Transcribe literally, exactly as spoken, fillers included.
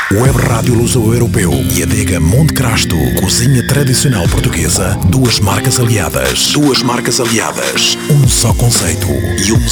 Web Rádio Luso-Europeu e Adega Monte Crasto. Cozinha tradicional portuguesa. Duas marcas aliadas. Duas marcas aliadas. Um só conceito e um